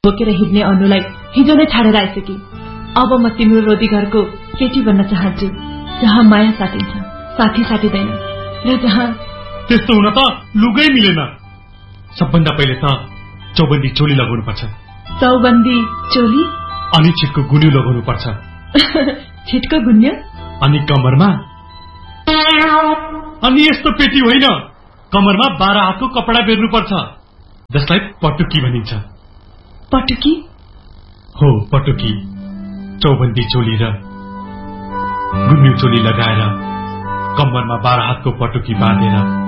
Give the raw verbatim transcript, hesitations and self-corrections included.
बोकेर हिँड्ने अनुलाई हिजो नै छाडेर आइसके। अब म तिम्रो रोदी घरको केटी बन्न चाहन्छु, जहाँ माया साटिन्छ, साथी साटिँदैन, र जहाँ त्यस्तो हुन त लुगै मिलेन। सबभन्दा पहिले त चौबन्दी चोली लगाउनु पर्छ। चौबन्दी चोली अनि छिटको गुन्यु लगाउनु पर्छ। छिटको गुन्यु अनि कमरमा, अनि यस्तो पेटी होइन, कमरमा बाह्र हातको कपडा बेर्नु पर्छ, जसलाई पटुकी भनिन्छ। पटुकी? हो, पटुकी। चौबन्दी चोली र गुन्यु चोली लगाएर कम्मरमा बाह्र हातको पटुकी बाँधेर